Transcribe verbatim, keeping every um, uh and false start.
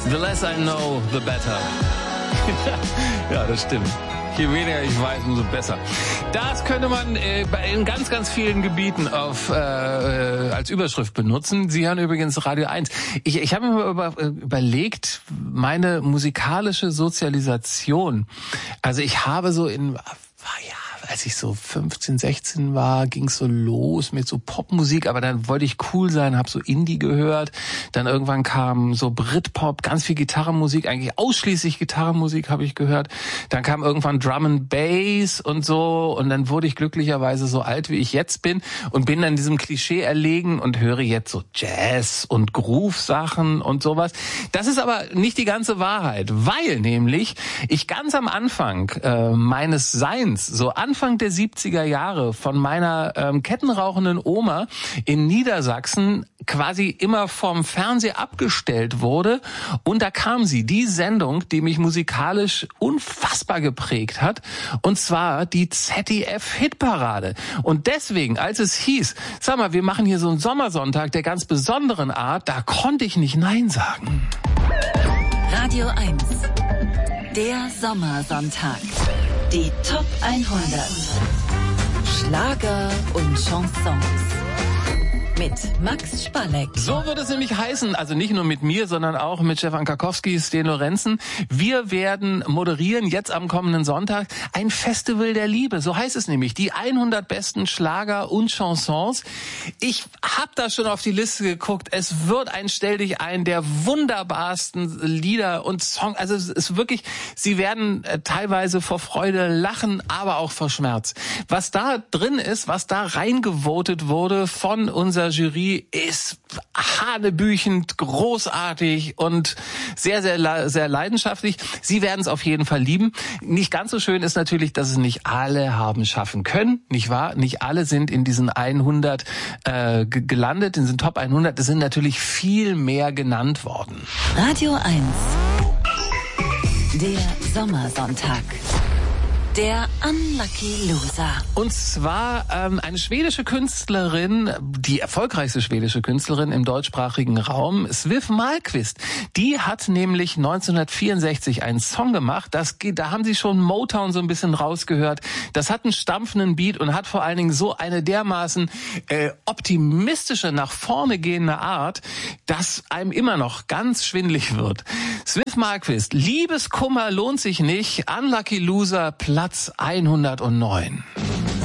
The less I know, the better. Ja, das stimmt. Je weniger ich weiß, umso besser. Das könnte man äh, in ganz, ganz vielen Gebieten auf, äh, als Überschrift benutzen. Sie hören übrigens Radio eins. Ich, ich habe mir über, überlegt, meine musikalische Sozialisation. Also ich habe so in... ja, als ich so fünfzehn, sechzehn war, ging's so los mit so Popmusik, aber dann wollte ich cool sein, habe so Indie gehört. Dann irgendwann kam so Britpop, ganz viel Gitarrenmusik, eigentlich ausschließlich Gitarrenmusik habe ich gehört. Dann kam irgendwann Drum and Bass und so und dann wurde ich glücklicherweise so alt, wie ich jetzt bin und bin dann diesem Klischee erlegen und höre jetzt so Jazz und Groove-Sachen und sowas. Das ist aber nicht die ganze Wahrheit, weil nämlich ich ganz am Anfang äh, meines Seins, so Anfang der siebziger Jahre, von meiner ähm, kettenrauchenden Oma in Niedersachsen quasi immer vom Fernseher abgestellt wurde. Und da kam sie, die Sendung, die mich musikalisch unfassbar geprägt hat. Und zwar die Z D F-Hitparade. Und deswegen, als es hieß, sag mal, wir machen hier so einen Sommersonntag der ganz besonderen Art, da konnte ich nicht Nein sagen. Radio eins. Der Sommersonntag. Die Top hundert. Schlager und Chansons. Mit Max Spalleck. So wird es nämlich heißen, also nicht nur mit mir, sondern auch mit Stefan Karkowski, Sten Lorenzen. Wir werden moderieren jetzt am kommenden Sonntag ein Festival der Liebe. So heißt es nämlich, die hundert besten Schlager und Chansons. Ich habe da schon auf die Liste geguckt. Es wird ein Stell dich ein der wunderbarsten Lieder und Songs. Also es ist wirklich, Sie werden äh, teilweise vor Freude lachen, aber auch vor Schmerz. Was da drin ist, was da reingevotet wurde von unserer Jury, ist hanebüchend, großartig und sehr, sehr, sehr leidenschaftlich. Sie werden es auf jeden Fall lieben. Nicht ganz so schön ist natürlich, dass es nicht alle haben schaffen können, nicht wahr? Nicht alle sind in diesen hundert äh, gelandet, in diesen Top hundert. Es sind natürlich viel mehr genannt worden. Radio eins. Der Sommersonntag. Der Unlucky Loser. Und zwar ähm, eine schwedische Künstlerin, die erfolgreichste schwedische Künstlerin im deutschsprachigen Raum, Siw Malmkvist. Die hat nämlich neunzehnhundertvierundsechzig einen Song gemacht, das geht, da haben Sie schon Motown so ein bisschen rausgehört. Das hat einen stampfenden Beat und hat vor allen Dingen so eine dermaßen äh, optimistische, nach vorne gehende Art, dass einem immer noch ganz schwindelig wird. Siw Malmkvist, Liebeskummer lohnt sich nicht, Unlucky Loser, Platz hundertneun.